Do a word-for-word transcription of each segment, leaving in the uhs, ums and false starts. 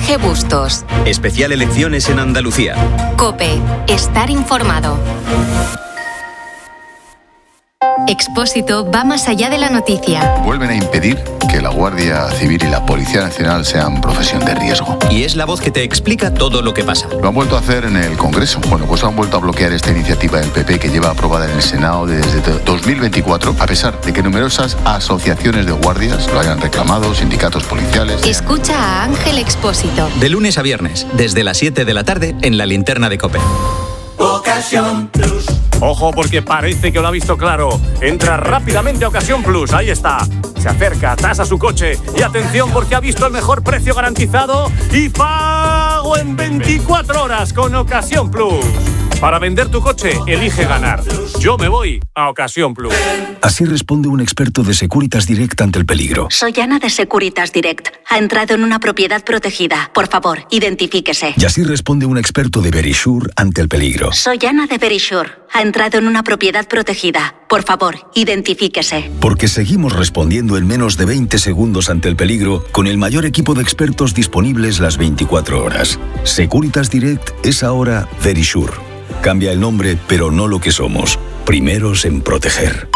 Jorge Bustos. Especial elecciones en Andalucía. COPE. Estar informado. Expósito va más allá de la noticia. Vuelven a impedir que la Guardia Civil y la Policía Nacional sean profesión de riesgo. Y es la voz que te explica todo lo que pasa. Lo han vuelto a hacer en el Congreso. Bueno, pues han vuelto a bloquear esta iniciativa del P P que lleva aprobada en el Senado desde dos mil veinticuatro, a pesar de que numerosas asociaciones de guardias lo hayan reclamado, sindicatos policiales. Escucha a Ángel Expósito. De lunes a viernes, desde las siete de la tarde, en la linterna de COPE. Ocasión Plus. Ojo, porque parece que lo ha visto claro. Entra rápidamente a Ocasión Plus, ahí está. Se acerca, tasa su coche y atención porque ha visto el mejor precio garantizado y pago en veinticuatro horas con Ocasión Plus. Para vender tu coche, elige ganar. Yo me voy a Ocasión Plus. Así responde un experto de Securitas Direct ante el peligro. Soy Ana de Securitas Direct. Ha entrado en una propiedad protegida. Por favor, identifíquese. Y así responde un experto de Verisure ante el peligro. Soy Ana de Verisure. Ha entrado en una propiedad protegida. Por favor, identifíquese. Porque seguimos respondiendo en menos de veinte segundos ante el peligro con el mayor equipo de expertos disponibles las veinticuatro horas. Securitas Direct es ahora Verisure. Cambia el nombre, pero no lo que somos. Primeros en proteger.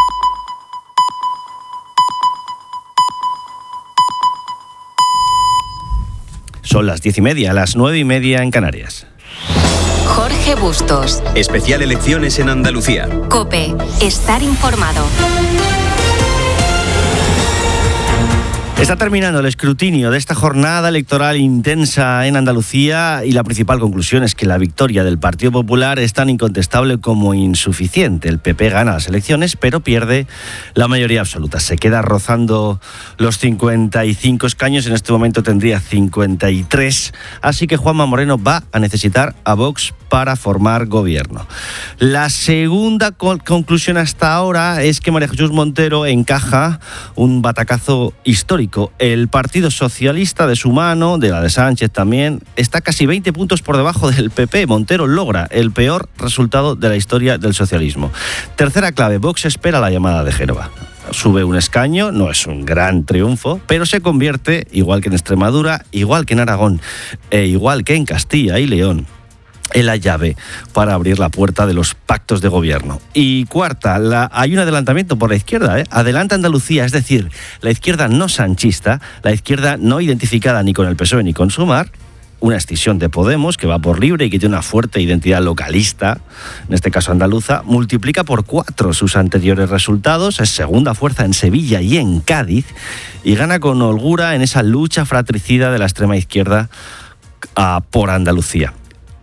Son las diez y media, las nueve y media en Canarias. Jorge Bustos. Especial elecciones en Andalucía. COPE. Estar informado. Está terminando el escrutinio de esta jornada electoral intensa en Andalucía y la principal conclusión es que la victoria del Partido Popular es tan incontestable como insuficiente. El P P gana las elecciones, pero pierde la mayoría absoluta. Se queda rozando los cincuenta y cinco escaños, en este momento tendría cincuenta y tres, así que Juanma Moreno va a necesitar a Vox para formar gobierno. La segunda co- conclusión hasta ahora es que María Jesús Montero encaja un batacazo histórico. El Partido Socialista, de su mano, de la de Sánchez también, está casi veinte puntos por debajo del P P. Montero logra el peor resultado de la historia del socialismo. Tercera clave, Vox espera la llamada de Génova. Sube un escaño, no es un gran triunfo, pero se convierte, igual que en Extremadura, igual que en Aragón, e igual que en Castilla y León, en la llave para abrir la puerta de los pactos de gobierno. Y cuarta, la, hay un adelantamiento por la izquierda, ¿eh? Adelanta Andalucía, es decir, la izquierda no sanchista, la izquierda no identificada ni con el P S O E ni con Sumar, una escisión de Podemos que va por libre y que tiene una fuerte identidad localista, en este caso andaluza, multiplica por cuatro sus anteriores resultados, es segunda fuerza en Sevilla y en Cádiz, y gana con holgura en esa lucha fratricida de la extrema izquierda a, por Andalucía.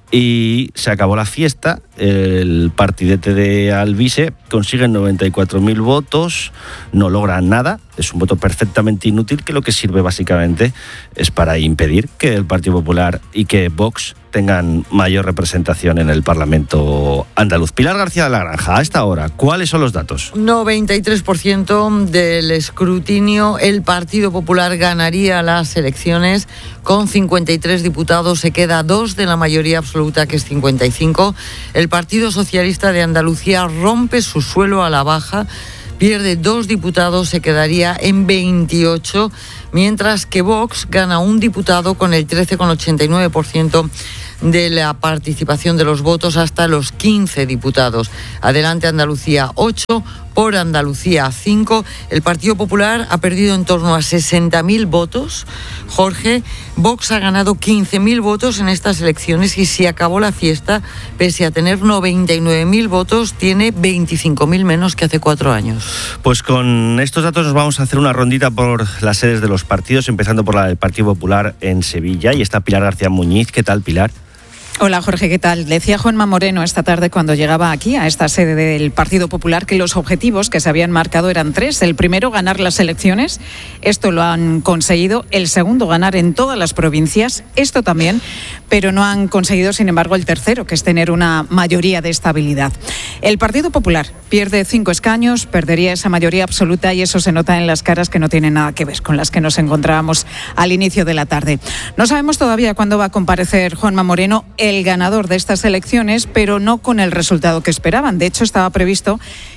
Y se acabó la fiesta, el partidete de Alvise consigue noventa y cuatro mil votos, no logra nada, es un voto perfectamente inútil que lo que sirve básicamente es para impedir que el Partido Popular y que Vox tengan mayor representación en el Parlamento andaluz. Pilar García de la Granja, a esta hora, ¿cuáles son los datos? noventa y tres por ciento del escrutinio, el Partido Popular ganaría las elecciones con cincuenta y tres diputados, se queda dos de la mayoría absoluta, que es cincuenta y cinco. El Partido Socialista de Andalucía rompe su suelo a la baja, pierde dos diputados, se quedaría en veintiocho, mientras que Vox gana un diputado con el trece coma ochenta y nueve por ciento de la participación de los votos, hasta los quince diputados. Adelante Andalucía ocho, por Andalucía cinco. El Partido Popular ha perdido en torno a sesenta mil votos. Jorge, Vox ha ganado quince mil votos en estas elecciones y se acabó la fiesta, pese a tener noventa y nueve mil votos, tiene veinticinco mil menos que hace cuatro años. Pues con estos datos nos vamos a hacer una rondita por las sedes de los partidos, empezando por la del Partido Popular en Sevilla. Y está Pilar García Muñiz. ¿Qué tal, Pilar? Hola Jorge, ¿qué tal? Decía Juanma Moreno esta tarde cuando llegaba aquí a esta sede del Partido Popular que los objetivos que se habían marcado eran tres. El primero, ganar las elecciones. Esto lo han conseguido. El segundo, ganar en todas las provincias. Esto también. Pero no han conseguido, sin embargo, el tercero, que es tener una mayoría de estabilidad. El Partido Popular pierde cinco escaños, perdería esa mayoría absoluta y eso se nota en las caras que no tienen nada que ver con las que nos encontrábamos al inicio de la tarde. No sabemos todavía cuándo va a comparecer Juanma Moreno, el ganador de estas elecciones, pero no con el resultado que esperaban. De hecho, estaba previsto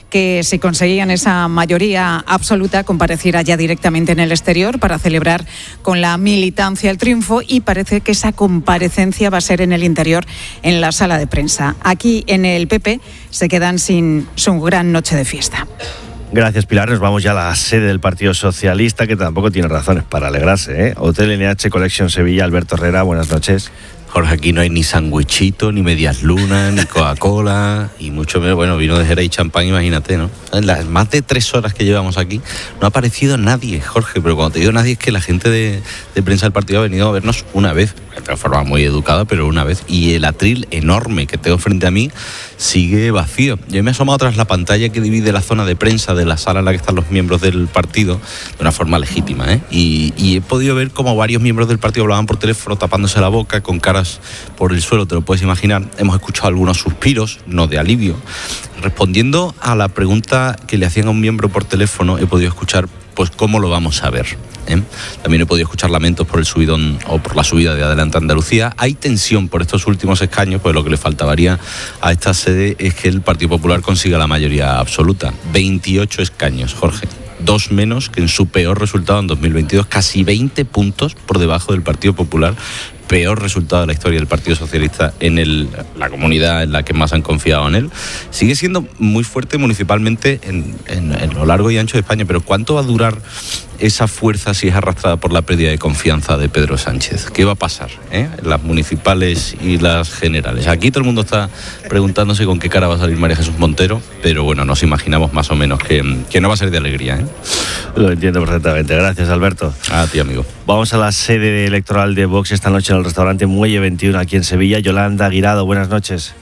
que si conseguían esa mayoría absoluta compareciera ya directamente en el exterior para celebrar con la militancia el triunfo, y parece que esa comparecencia va a ser en el interior, en la sala de prensa. Aquí en el P P se quedan sin su gran noche de fiesta. Gracias, Pilar. Nos vamos ya a la sede del Partido Socialista, que tampoco tiene razones para alegrarse, ¿eh? Hotel N H Collection Sevilla. Alberto Herrera, buenas noches. Jorge, aquí no hay ni sandwichito, ni medias lunas, ni Coca-Cola, y mucho menos, bueno, vino de Jerez y champán, imagínate, ¿no? En las más de tres horas que llevamos aquí no ha aparecido nadie, Jorge, pero cuando te digo nadie es que la gente de, de prensa del partido ha venido a vernos una vez, de forma muy educada, pero una vez, y el atril enorme que tengo frente a mí sigue vacío. Yo me he asomado tras la pantalla que divide la zona de prensa de la sala en la que están los miembros del partido, de una forma legítima, ¿eh? Y, y he podido ver como varios miembros del partido hablaban por teléfono tapándose la boca, con caras por el suelo, te lo puedes imaginar. Hemos escuchado algunos suspiros, no de alivio. Respondiendo a la pregunta que le hacían a un miembro por teléfono, he podido escuchar, pues, cómo lo vamos a ver, ¿eh? También he podido escuchar lamentos por el subidón o por la subida de Adelante Andalucía. Hay tensión por estos últimos escaños, pues lo que le faltaría a esta sede es que el Partido Popular consiga la mayoría absoluta. veintiocho escaños, Jorge. Dos menos que en su peor resultado en dos mil veintidós, casi veinte puntos por debajo del Partido Popular. Peor resultado de la historia del Partido Socialista en el, la comunidad en la que más han confiado en él. Sigue siendo muy fuerte municipalmente en, en, en lo largo y ancho de España, pero ¿cuánto va a durar esa fuerza si es arrastrada por la pérdida de confianza de Pedro Sánchez? ¿Qué va a pasar, eh? en las municipales y las generales? Aquí todo el mundo está preguntándose con qué cara va a salir María Jesús Montero, pero bueno, nos imaginamos más o menos que, que no va a ser de alegría, ¿eh? Lo entiendo perfectamente. Gracias, Alberto. A ti, amigo. Vamos a la sede electoral de Vox esta noche en el restaurante Muelle veintiuno aquí en Sevilla. Yolanda Guirado, buenas noches.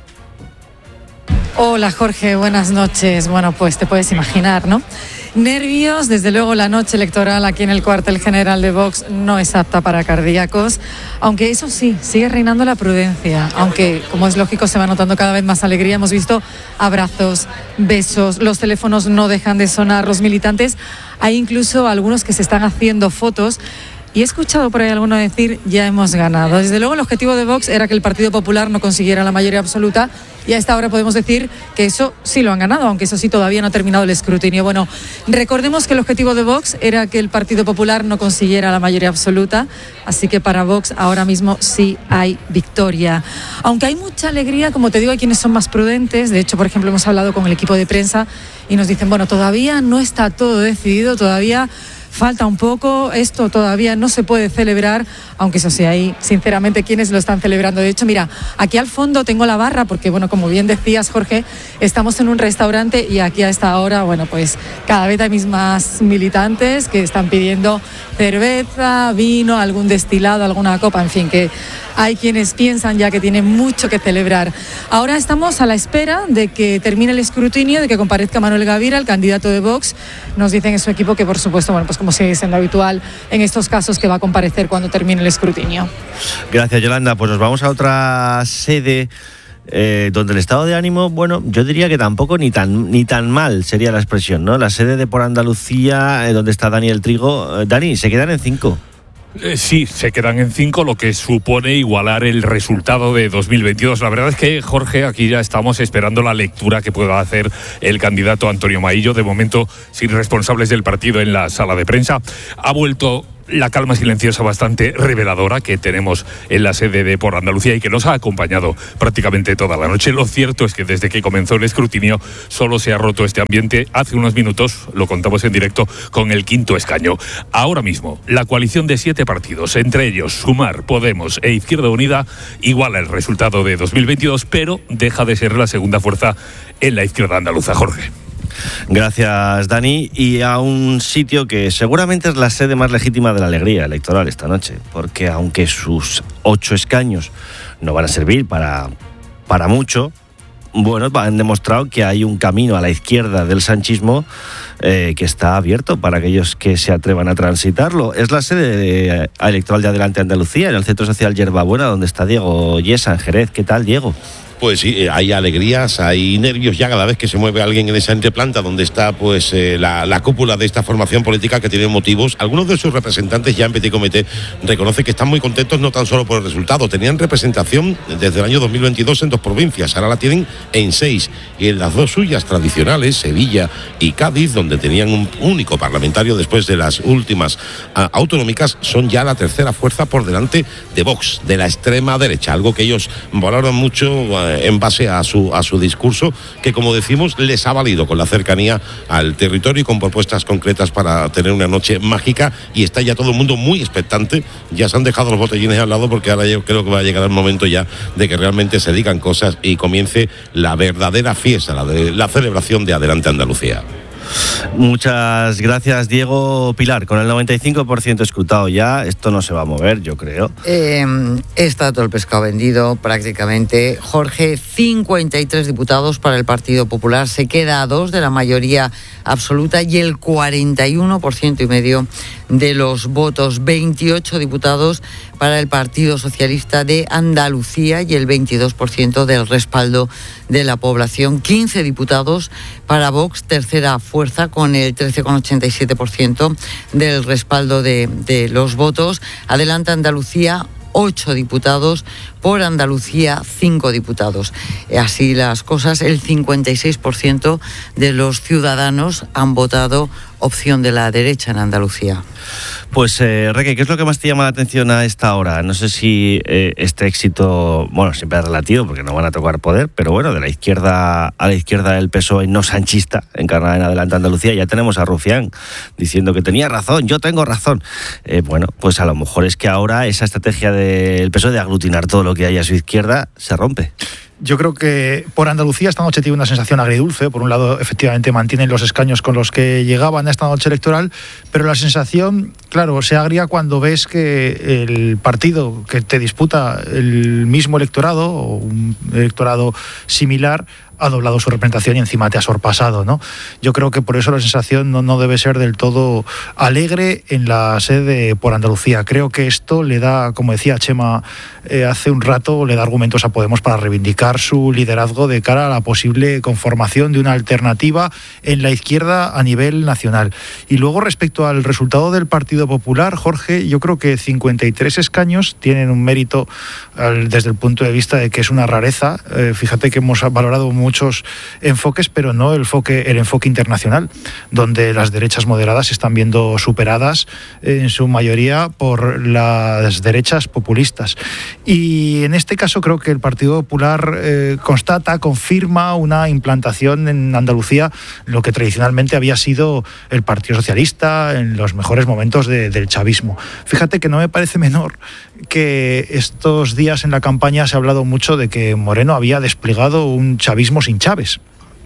Hola, Jorge, buenas noches. Bueno, pues te puedes imaginar, ¿no? Nervios, desde luego la noche electoral aquí en el cuartel general de Vox no es apta para cardíacos, aunque eso sí, sigue reinando la prudencia, aunque como es lógico se va notando cada vez más alegría. Hemos visto abrazos, besos, los teléfonos no dejan de sonar, los militantes, hay incluso algunos que se están haciendo fotos. Y he escuchado por ahí alguno decir, ya hemos ganado. Desde luego el objetivo de Vox era que el Partido Popular no consiguiera la mayoría absoluta, y a esta hora podemos decir que eso sí lo han ganado, aunque eso sí todavía no ha terminado el escrutinio. Bueno, recordemos que el objetivo de Vox era que el Partido Popular no consiguiera la mayoría absoluta, así que para Vox ahora mismo sí hay victoria. Aunque hay mucha alegría, como te digo, hay quienes son más prudentes. De hecho, por ejemplo, hemos hablado con el equipo de prensa y nos dicen, bueno, todavía no está todo decidido, todavía falta un poco, esto todavía no se puede celebrar, aunque eso sí, hay sinceramente quienes lo están celebrando. De hecho, mira, aquí al fondo tengo la barra, porque bueno, como bien decías, Jorge, estamos en un restaurante y aquí a esta hora, bueno, pues cada vez hay más militantes que están pidiendo cerveza, vino, algún destilado, alguna copa, en fin, que hay quienes piensan ya que tienen mucho que celebrar. Ahora estamos a la espera de que termine el escrutinio, de que comparezca Manuel Gavira, el candidato de Vox. Nos dicen en su equipo que, por supuesto, bueno, pues como sigue siendo habitual en estos casos, que va a comparecer cuando termine el escrutinio. Gracias, Yolanda. Pues nos vamos a otra sede eh, donde el estado de ánimo, bueno, yo diría que tampoco ni tan ni tan mal sería la expresión, ¿no? La sede de Por Andalucía, eh, donde está Daniel Trigo. Eh, Dani, se quedan en cinco. Eh, sí, se quedan en cinco, lo que supone igualar el resultado de dos mil veintidós. La verdad es que, Jorge, aquí ya estamos esperando la lectura que pueda hacer el candidato Antonio Maillo, de momento sin responsables del partido en la sala de prensa. Ha vuelto la calma silenciosa bastante reveladora que tenemos en la sede de Por Andalucía y que nos ha acompañado prácticamente toda la noche. Lo cierto es que desde que comenzó el escrutinio solo se ha roto este ambiente. Hace unos minutos lo contamos en directo con el quinto escaño. Ahora mismo, la coalición de siete partidos, entre ellos Sumar, Podemos e Izquierda Unida, iguala el resultado de dos mil veintidós, pero deja de ser la segunda fuerza en la izquierda andaluza, Jorge. Gracias, Dani. Y a un sitio que seguramente es la sede más legítima de la alegría electoral esta noche, porque aunque sus ocho escaños no van a servir para, para mucho, bueno, han demostrado que hay un camino a la izquierda del sanchismo eh, que está abierto para aquellos que se atrevan a transitarlo. Es la sede de, electoral de Adelante Andalucía, en el Centro Social Yerbabuena, donde está Diego Yesa, en Jerez. ¿Qué tal, Diego? Pues sí, hay alegrías, hay nervios ya cada vez que se mueve alguien en esa entreplanta donde está pues eh, la, la cúpula de esta formación política que tiene motivos. Algunos de sus representantes ya en Petit Comité reconocen que están muy contentos no tan solo por el resultado. Tenían representación desde el año dos mil veintidós en dos provincias, ahora la tienen en seis. Y en las dos suyas tradicionales, Sevilla y Cádiz, donde tenían un único parlamentario después de las últimas uh, autonómicas, son ya la tercera fuerza por delante de Vox, de la extrema derecha, algo que ellos valoran mucho uh, en base a su, a su discurso, que como decimos les ha valido con la cercanía al territorio y con propuestas concretas para tener una noche mágica, y está ya todo el mundo muy expectante. Ya se han dejado los botellines al lado porque ahora yo creo que va a llegar el momento ya de que realmente se digan cosas y comience la verdadera fiesta, la, de, la celebración de Adelante Andalucía. Muchas gracias, Diego. Pilar, con el noventa y cinco por ciento escrutado ya, esto no se va a mover, yo creo. Eh, está todo el pescado vendido prácticamente. Jorge, cincuenta y tres diputados para el Partido Popular, se queda a dos de la mayoría absoluta y el cuarenta y uno por ciento y medio de los votos. veintiocho diputados para el Partido Socialista de Andalucía y el veintidós por ciento del respaldo de la población. quince diputados para Vox, tercera fuerza, con el trece coma ochenta y siete por ciento del respaldo de, de los votos. Adelante Andalucía, ocho diputados, por Andalucía cinco diputados. Así las cosas, el cincuenta y seis por ciento de los ciudadanos han votado opción de la derecha en Andalucía. Pues, eh, Reque, ¿qué es lo que más te llama la atención a esta hora? No sé si eh, este éxito, bueno, siempre es relativo porque no van a tocar poder, pero bueno, de la izquierda a la izquierda del P S O E no sanchista, encarnada en Adelante Andalucía, ya tenemos a Rufián diciendo que tenía razón, yo tengo razón. Eh, bueno, pues a lo mejor es que ahora esa estrategia del P S O E de aglutinar todo lo que hay a su izquierda se rompe. Yo creo que por Andalucía esta noche tiene una sensación agridulce. Por un lado, efectivamente, mantienen los escaños con los que llegaban a esta noche electoral, pero la sensación, claro, se agria cuando ves que el partido que te disputa el mismo electorado o un electorado similar ha doblado su representación y encima te ha sorpasado, ¿no? Yo creo que por eso la sensación no, no debe ser del todo alegre en la sede por Andalucía. Creo que esto le da, como decía Chema eh, hace un rato, le da argumentos a Podemos para reivindicar su liderazgo de cara a la posible conformación de una alternativa en la izquierda a nivel nacional. Y luego, respecto al resultado del Partido Popular, Jorge, yo creo que cincuenta y tres escaños tienen un mérito al, desde el punto de vista de que es una rareza. Eh, fíjate que hemos valorado mucho muchos enfoques, pero no el enfoque, el enfoque internacional, donde las derechas moderadas se están viendo superadas en su mayoría por las derechas populistas. Y en este caso creo que el Partido Popular eh, constata, confirma una implantación en Andalucía, lo que tradicionalmente había sido el Partido Socialista en los mejores momentos de, del chavismo. Fíjate que no me parece menor que estos días en la campaña se ha hablado mucho de que Moreno había desplegado un chavismo sin Chávez.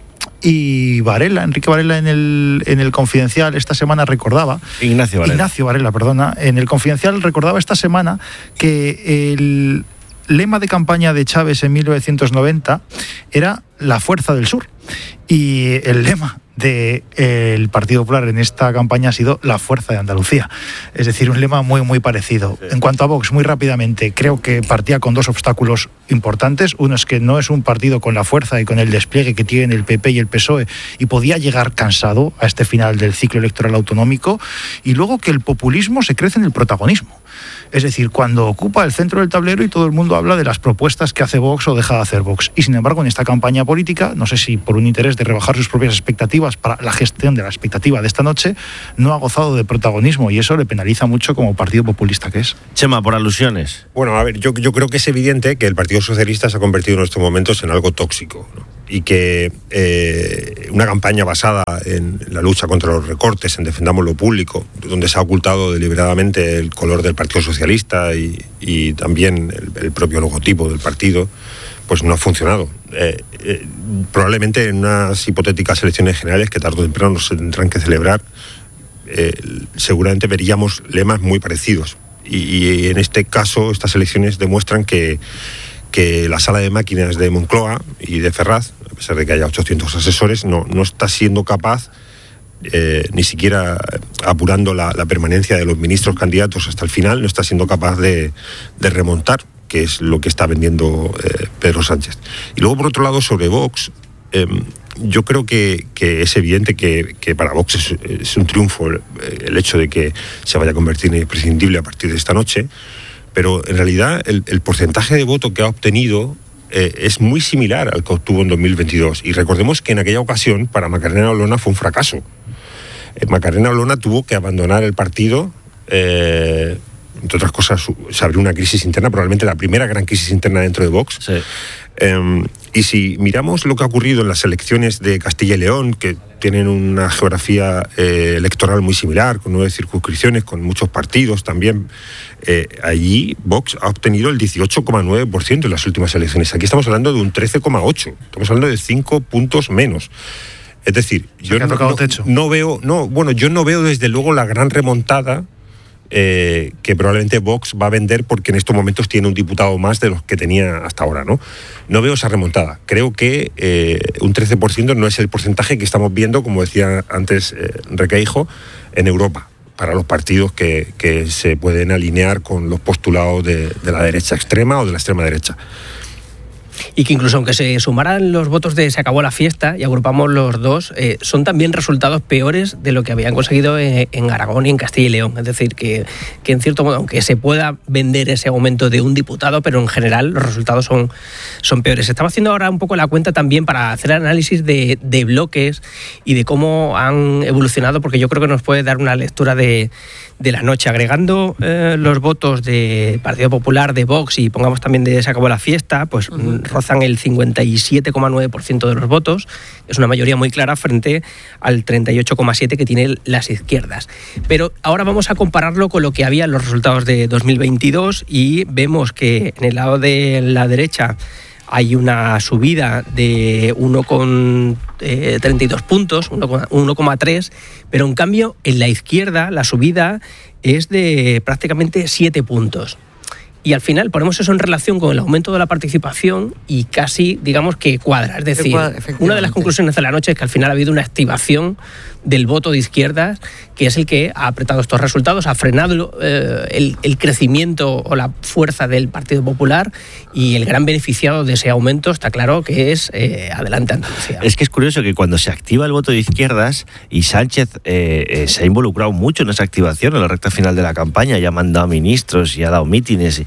Y Varela, Enrique Varela en el, en el Confidencial esta semana recordaba... Ignacio Varela. Ignacio Varela, perdona. En el Confidencial recordaba esta semana que el lema de campaña de Chávez en mil novecientos noventa era la fuerza del sur. Y el lema del de Partido Popular en esta campaña ha sido la fuerza de Andalucía. Es decir, un lema muy, muy parecido. En cuanto a Vox, muy rápidamente, creo que partía con dos obstáculos importantes. Uno es que no es un partido con la fuerza y con el despliegue que tienen el P P y el P S O E y podía llegar cansado a este final del ciclo electoral autonómico. Y luego que el populismo se crece en el protagonismo. Es decir, cuando ocupa el centro del tablero y todo el mundo habla de las propuestas que hace Vox o deja de hacer Vox. Y sin embargo, en esta campaña política, no sé si por un interés de rebajar sus propias expectativas para la gestión de la expectativa de esta noche, no ha gozado de protagonismo y eso le penaliza mucho como partido populista que es. Chema, por alusiones. Bueno, a ver, yo, yo creo que es evidente que el Partido Socialista se ha convertido en estos momentos en algo tóxico, ¿no? Y que eh, una campaña basada en la lucha contra los recortes, en defendamos lo público, donde se ha ocultado deliberadamente el color del Partido Socialista y, y también el, el propio logotipo del partido, pues no ha funcionado. Eh, eh, probablemente en unas hipotéticas elecciones generales que tarde o temprano se tendrán que celebrar, eh, seguramente veríamos lemas muy parecidos. Y, y en este caso, estas elecciones demuestran que que la sala de máquinas de Moncloa y de Ferraz, a pesar de que haya ochocientos asesores, no, no está siendo capaz, eh, ni siquiera apurando la, la permanencia de los ministros candidatos hasta el final, no está siendo capaz de, de remontar que es lo que está vendiendo eh, Pedro Sánchez. Y luego, por otro lado, sobre Vox, eh, yo creo que, que es evidente que, que para Vox es, es un triunfo el, el hecho de que se vaya a convertir en imprescindible a partir de esta noche, pero en realidad el, el porcentaje de voto que ha obtenido eh, es muy similar al que obtuvo en dos mil veintidós. Y recordemos que en aquella ocasión para Macarena Olona fue un fracaso. Eh, Macarena Olona tuvo que abandonar el partido, eh, entre otras cosas se abrió una crisis interna, probablemente la primera gran crisis interna dentro de Vox. Sí. Eh, y si miramos lo que ha ocurrido en las elecciones de Castilla y León, que tienen una geografía eh, electoral muy similar, con nueve circunscripciones, con muchos partidos también, eh, allí Vox ha obtenido el dieciocho coma nueve por ciento en las últimas elecciones. Aquí estamos hablando de un trece coma ocho por ciento, estamos hablando de cinco puntos menos. Es decir, yo no, no, no veo, no, bueno, yo no veo desde luego la gran remontada Eh, que probablemente Vox va a vender, porque en estos momentos tiene un diputado más de los que tenía hasta ahora, ¿no? No veo esa remontada. Creo que eh, un trece por ciento no es el porcentaje que estamos viendo, como decía antes eh, Requeijo, en Europa, para los partidos que, que se pueden alinear con los postulados de, de la derecha extrema o de la extrema derecha. Y que incluso aunque se sumaran los votos de Se acabó la fiesta y agrupamos los dos, eh, son también resultados peores de lo que habían conseguido en, en Aragón y en Castilla y León. Es decir, que, que en cierto modo, aunque se pueda vender ese aumento de un diputado, pero en general los resultados son, son peores. Estaba haciendo ahora un poco la cuenta también para hacer análisis de, de bloques y de cómo han evolucionado, porque yo creo que nos puede dar una lectura de, de la noche. Agregando eh, los votos de Partido Popular, de Vox y pongamos también de Se acabó la fiesta, pues uh-huh. rozan el cincuenta y siete coma nueve por ciento de los votos. Es una mayoría muy clara frente al treinta y ocho coma siete por ciento que tienen las izquierdas. Pero ahora vamos a compararlo con lo que había en los resultados de dos mil veintidós y vemos que en el lado de la derecha hay una subida de uno coma treinta y dos puntos, uno coma tres, pero en cambio en la izquierda la subida es de prácticamente siete puntos. Y al final ponemos eso en relación con el aumento de la participación y casi, digamos, que cuadra. Es decir, una de las conclusiones de la noche es que al final ha habido una activación del voto de izquierdas, que es el que ha apretado estos resultados, ha frenado eh, el, el crecimiento o la fuerza del Partido Popular, y el gran beneficiado de ese aumento está claro que es eh, Adelante Andalucía. Es que es curioso que cuando se activa el voto de izquierdas, y Sánchez eh, eh, se ha involucrado mucho en esa activación en la recta final de la campaña, ya ha mandado ministros y ha dado mítines,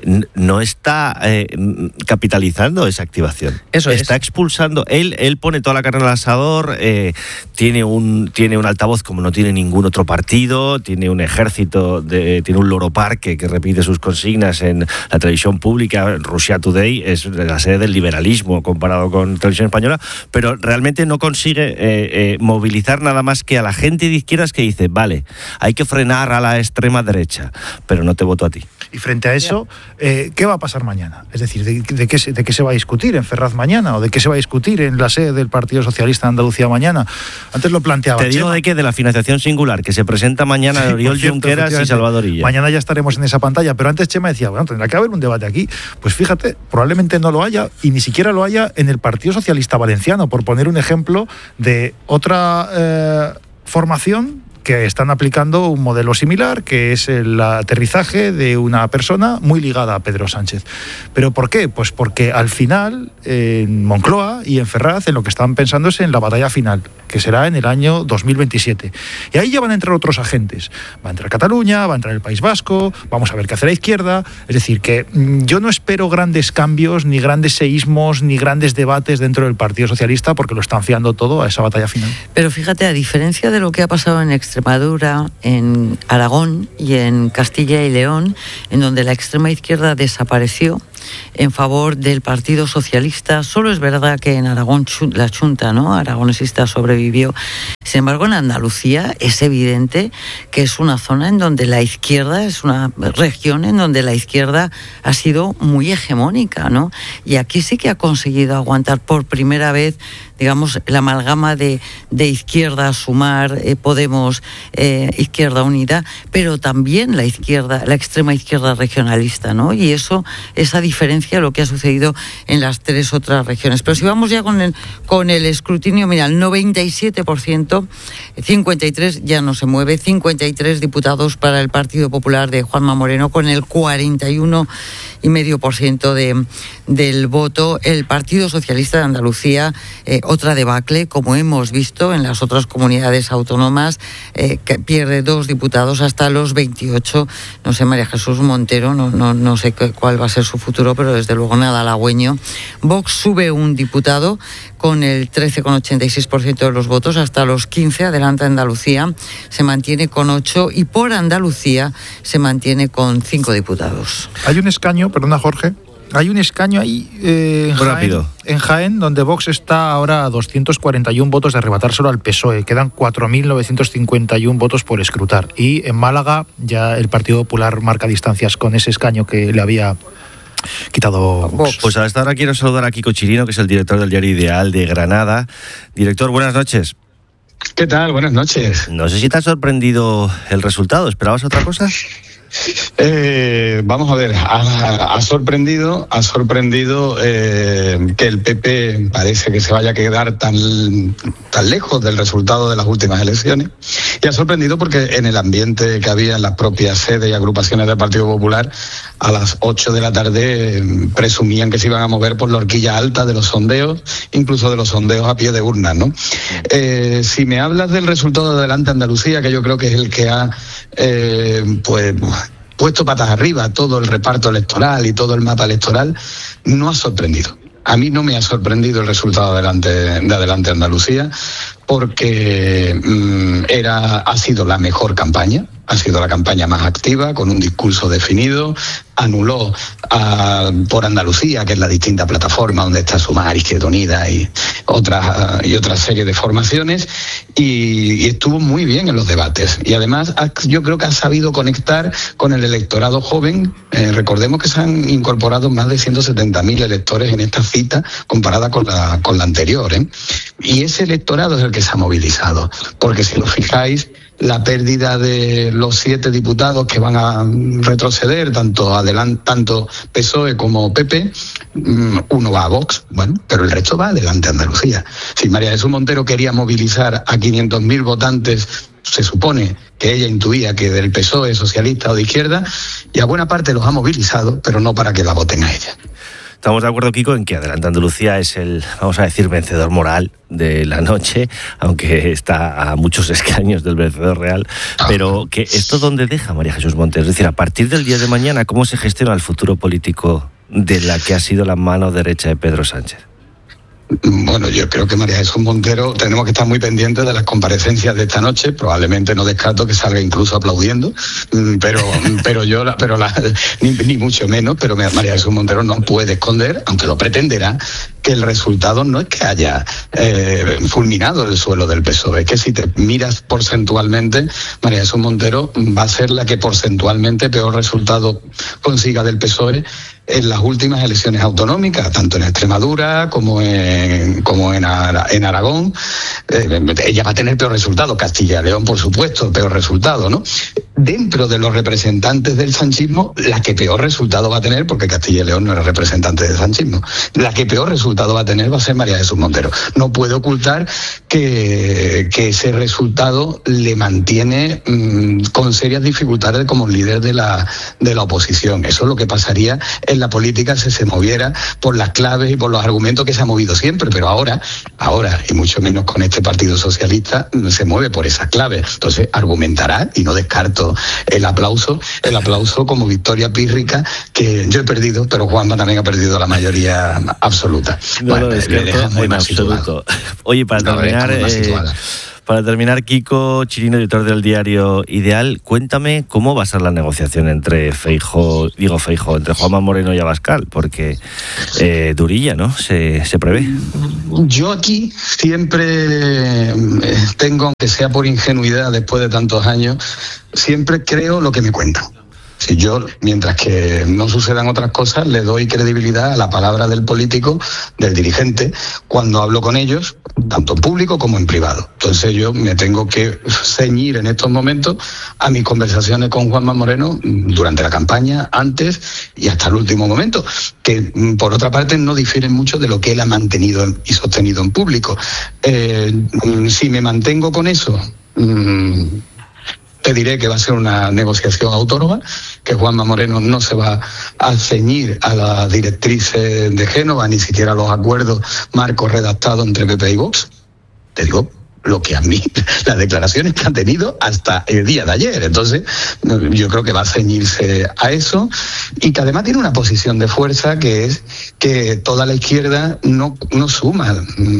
no está eh, capitalizando esa activación. Eso está es. expulsando, él, él pone toda la carne al asador, eh, tiene un tiene un altavoz como no tiene ningún otro partido, tiene un ejército, de, tiene un loro parque que repite sus consignas en la televisión pública. Russia Today es la sede del liberalismo comparado con televisión española, pero realmente no consigue eh, eh, movilizar nada más que a la gente de izquierdas que dice, vale, hay que frenar a la extrema derecha, pero no te voto a ti. Y frente a eso, eh, ¿qué va a pasar mañana? Es decir, ¿de, de, qué se, ¿de qué se va a discutir en Ferraz mañana? ¿O de qué se va a discutir en la sede del Partido Socialista de Andalucía mañana? Antes lo planteaba Te digo Chema. de qué, de la financiación singular, que se presenta mañana sí, Oriol cierto, Junqueras y Salvador Illa. Mañana ya estaremos en esa pantalla, pero antes Chema decía, bueno, tendrá que haber un debate aquí. Pues fíjate, probablemente no lo haya, y ni siquiera lo haya en el Partido Socialista Valenciano, por poner un ejemplo de otra eh, formación que están aplicando un modelo similar, que es el aterrizaje de una persona muy ligada a Pedro Sánchez. ¿Pero por qué? Pues porque al final, en Moncloa y en Ferraz, en lo que están pensando es en la batalla final, que será en el año dos mil veintisiete. Y ahí ya van a entrar otros agentes. Va a entrar Cataluña, va a entrar el País Vasco, vamos a ver qué hace la izquierda. Es decir, que yo no espero grandes cambios, ni grandes seísmos, ni grandes debates dentro del Partido Socialista, porque lo están fiando todo a esa batalla final. Pero fíjate, a diferencia de lo que ha pasado en Extremadura, en Aragón y en Castilla y León, en donde la extrema izquierda desapareció en favor del Partido Socialista, solo es verdad que en Aragón la Chunta, ¿no?, aragonesista sobrevivió. Sin embargo, en Andalucía es evidente que es una zona en donde la izquierda, es una región en donde la izquierda ha sido muy hegemónica, ¿no? Y aquí sí que ha conseguido aguantar por primera vez, digamos, la amalgama de, de izquierda, Sumar, eh, Podemos, eh, Izquierda Unida, pero también la izquierda, la extrema izquierda regionalista, ¿no? Y eso, esa diferencia, lo que ha sucedido en las tres otras regiones. Pero si vamos ya con el, con el escrutinio, mira, el noventa y siete por ciento ciento, cincuenta y tres ya no se mueve, cincuenta y tres diputados para el Partido Popular de Juanma Moreno con el cuarenta y uno coma cinco por ciento de, del voto. El Partido Socialista de Andalucía, eh, otra debacle, como hemos visto en las otras comunidades autónomas, eh, que pierde dos diputados hasta los veintiocho. No sé, María Jesús Montero, no, no, no sé qué, cuál va a ser su futuro, pero desde luego nada halagüeño. Vox sube un diputado con el trece coma ochenta y seis por ciento de los votos hasta los quince. Adelanta Andalucía, se mantiene con ocho, y por Andalucía se mantiene con cinco diputados. Hay un escaño, perdona Jorge, hay un escaño ahí eh, en, Jaén, en Jaén, donde Vox está ahora a doscientos cuarenta y uno votos de arrebatárselo al P S O E. Quedan cuatro mil novecientos cincuenta y uno votos por escrutar. Y en Málaga ya el Partido Popular marca distancias con ese escaño que le había quitado Vox. Pues hasta ahora quiero saludar a Kiko Chirino, que es el director del diario Ideal de Granada. Director, buenas noches. ¿Qué tal? Buenas noches. No sé si te ha sorprendido el resultado. ¿Esperabas otra cosa? Eh, vamos a ver, ha, ha sorprendido, ha sorprendido eh, que el P P parece que se vaya a quedar tan, tan lejos del resultado de las últimas elecciones, y ha sorprendido porque en el ambiente que había en las propias sedes y agrupaciones del Partido Popular, a las ocho de la tarde eh, presumían que se iban a mover por la horquilla alta de los sondeos, incluso de los sondeos a pie de urna, ¿no? Eh, si me hablas del resultado de Adelante Andalucía, que yo creo que es el que ha eh, pues puesto patas arriba todo el reparto electoral y todo el mapa electoral, no ha sorprendido. A mí no me ha sorprendido el resultado de Adelante, de Adelante Andalucía, porque mmm, era, ha sido la mejor campaña, ha sido la campaña más activa, con un discurso definido, anuló a Por Andalucía, que es la distinta plataforma donde está Sumar, Izquierda Unida y otras y otra serie de formaciones, y, y estuvo muy bien en los debates. Y además ha, yo creo que ha sabido conectar con el electorado joven. Eh, recordemos que se han incorporado más de ciento setenta mil electores en esta cita comparada con la, con la anterior, ¿eh? Y ese electorado es el que se ha movilizado, porque si os fijáis, la pérdida de los siete diputados que van a retroceder, tanto adelante, tanto P S O E como P P, uno va a Vox, bueno, pero el resto va Adelante Andalucía. Si María Jesús Montero quería movilizar a quinientos mil votantes, se supone que ella intuía que del P S O E, socialista o de izquierda, y a buena parte los ha movilizado, pero no para que la voten a ella. Estamos de acuerdo, Kiko, en que Adelante Andalucía es el, vamos a decir, vencedor moral de la noche, aunque está a muchos escaños del vencedor real. Pero que ¿esto dónde deja María Jesús Montero? Es decir, a partir del día de mañana, ¿cómo se gestiona el futuro político de la que ha sido la mano derecha de Pedro Sánchez? Bueno, yo creo que María Jesús Montero tenemos que estar muy pendientes de las comparecencias de esta noche. Probablemente no descarto que salga incluso aplaudiendo, pero pero yo la, pero la, ni, ni mucho menos, pero María Jesús Montero no puede esconder, aunque lo pretenderá, que el resultado no es que haya eh, fulminado el suelo del P S O E, es que si te miras porcentualmente, María Jesús Montero va a ser la que porcentualmente peor resultado consiga del P S O E en las últimas elecciones autonómicas, tanto en Extremadura como en, como en, Ara, en Aragón. Eh, ella va a tener peor resultado, Castilla y León, por supuesto, peor resultado, ¿no? Dentro de los representantes del sanchismo, la que peor resultado va a tener, porque Castilla y León no era representante del sanchismo, la que peor resultado va a tener va a ser María Jesús Montero. No puede ocultar que, que ese resultado le mantiene mmm, con serias dificultades como líder de la, de la oposición. Eso es lo que pasaría en la política si se moviera por las claves y por los argumentos que se ha movido siempre, pero ahora, ahora, y mucho menos con este Partido Socialista, se mueve por esas claves. Entonces argumentará, y no descarto el aplauso, el aplauso como victoria pírrica, que yo he perdido, pero Juanma también ha perdido la mayoría absoluta. No bueno, lo descarto en absoluto. Oye, para no, terminar, eh, para terminar, Kiko Chirino, editor del diario Ideal, cuéntame cómo va a ser la negociación entre Feijóo, digo Feijóo, entre Juanma Moreno y Abascal, porque eh, durilla, ¿no? Se, se prevé. Yo aquí siempre tengo, aunque sea por ingenuidad después de tantos años, siempre creo lo que me cuentan. Si yo, mientras que no sucedan otras cosas, le doy credibilidad a la palabra del político, del dirigente, cuando hablo con ellos, tanto en público como en privado. Entonces yo me tengo que ceñir en estos momentos a mis conversaciones con Juanma Moreno durante la campaña, antes y hasta el último momento, que por otra parte no difieren mucho de lo que él ha mantenido y sostenido en público. Eh, si me mantengo con eso, mmm, te diré que va a ser una negociación autónoma, que Juanma Moreno no se va a ceñir a las directrices de Génova, ni siquiera a los acuerdos marcos redactados entre P P y Vox. Te digo lo que a mí, las declaraciones que han tenido hasta el día de ayer. Entonces, yo creo que va a ceñirse a eso, y que además tiene una posición de fuerza, que es que toda la izquierda no, no suma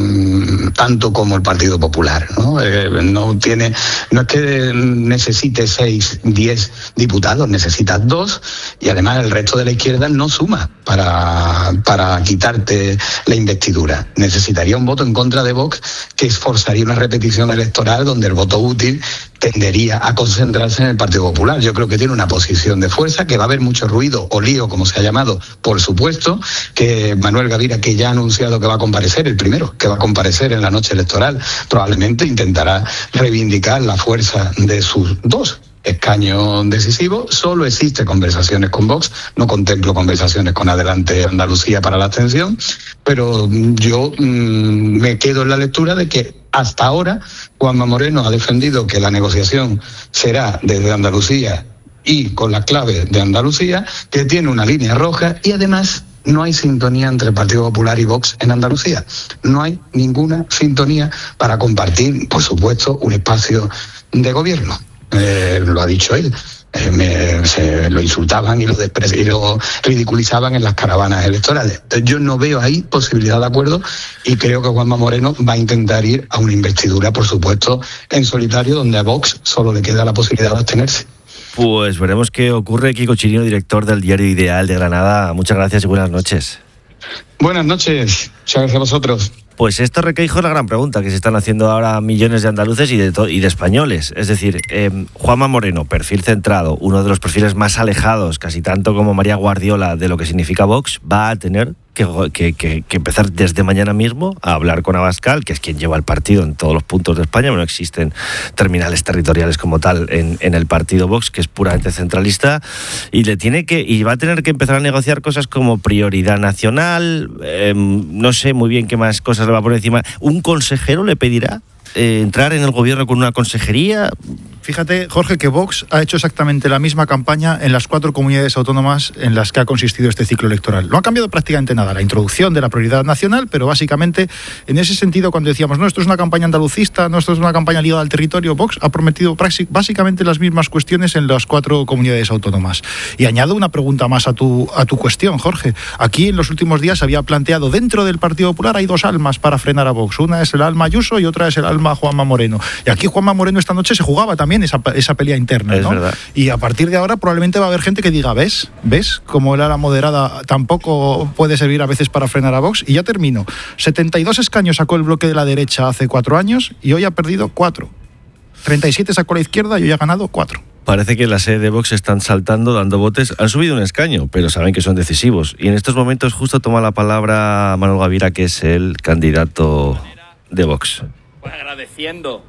mmm, tanto como el Partido Popular, ¿no? Eh, no tiene, no es que necesite seis, diez diputados, necesita dos, y además el resto de la izquierda no suma para, para quitarte la investidura. Necesitaría un voto en contra de Vox, que esforzaría una repetición electoral donde el voto útil tendería a concentrarse en el Partido Popular. Yo creo que tiene una posición de fuerza, que va a haber mucho ruido o lío, como se ha llamado, por supuesto, que Manuel Gavira, que ya ha anunciado que va a comparecer, el primero que va a comparecer en la noche electoral, probablemente intentará reivindicar la fuerza de sus dos escaño decisivo. Solo existe conversaciones con Vox, no contemplo conversaciones con Adelante Andalucía para la abstención, pero yo mmm, me quedo en la lectura de que hasta ahora Juanma Moreno ha defendido que la negociación será desde Andalucía y con la clave de Andalucía, que tiene una línea roja, y además no hay sintonía entre el Partido Popular y Vox en Andalucía. No hay ninguna sintonía para compartir, por supuesto, un espacio de gobierno. Eh, lo ha dicho él. Eh, me, se lo insultaban y lo, despre- y lo ridiculizaban en las caravanas electorales. Entonces, yo no veo ahí posibilidad de acuerdo, y creo que Juanma Moreno va a intentar ir a una investidura, por supuesto, en solitario, donde a Vox solo le queda la posibilidad de abstenerse. Pues veremos qué ocurre. Kiko Chirino, director del Diario Ideal de Granada. Muchas gracias y buenas noches. Buenas noches. Muchas gracias a vosotros. Pues esto, Requeijo, es la gran pregunta que se están haciendo ahora millones de andaluces y de, to- y de españoles. Es decir, eh, Juanma Moreno, perfil centrado, uno de los perfiles más alejados, casi tanto como María Guardiola, de lo que significa Vox, va a tener que, que, que, que empezar desde mañana mismo a hablar con Abascal, que es quien lleva el partido en todos los puntos de España. No existen terminales territoriales como tal en, en el partido Vox, que es puramente centralista, y le tiene que y va a tener que empezar a negociar cosas como prioridad nacional, eh, no sé muy bien qué más cosas le va a poner encima. ¿Un consejero le pedirá eh, entrar en el gobierno con una consejería? Fíjate, Jorge, que Vox ha hecho exactamente la misma campaña en las cuatro comunidades autónomas en las que ha consistido este ciclo electoral. No ha cambiado prácticamente nada, la introducción de la prioridad nacional, pero básicamente, en ese sentido, cuando decíamos, no, esto es una campaña andalucista, no, esto es una campaña ligada al territorio, Vox ha prometido básicamente las mismas cuestiones en las cuatro comunidades autónomas. Y añado una pregunta más a tu, a tu cuestión, Jorge. Aquí en los últimos días se había planteado, dentro del Partido Popular hay dos almas para frenar a Vox. Una es el alma Ayuso y otra es el alma Juanma Moreno. Y aquí Juanma Moreno esta noche se jugaba también esa, esa pelea interna, es ¿no? verdad. Y a partir de ahora probablemente va a haber gente que diga, ¿ves? ¿Ves? Como el ala moderada tampoco puede servir a veces para frenar a Vox. Y ya termino. setenta y dos escaños sacó el bloque de la derecha hace cuatro años y hoy ha perdido cuatro. treinta y siete sacó la izquierda y hoy ha ganado cuatro. Parece que la sede de Vox están saltando, dando botes. Han subido un escaño, pero saben que son decisivos. Y en estos momentos justo toma la palabra Manuel Gavira, que es el candidato de Vox. Pues agradeciendo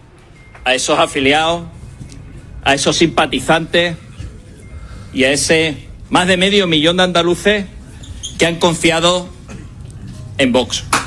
a esos afiliados, a esos simpatizantes y a ese más de medio millón de andaluces que han confiado en Vox.